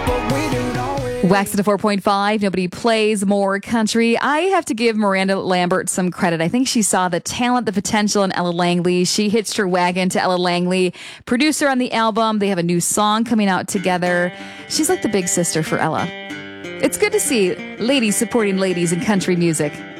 Wax at a 4.5. Nobody plays more country. I have to give Miranda Lambert some credit. I think she saw the talent, the potential in Ella Langley. She hitched her wagon to Ella Langley, producer on the album. They have a new song coming out together. She's like the big sister for Ella. It's good to see ladies supporting ladies in country music.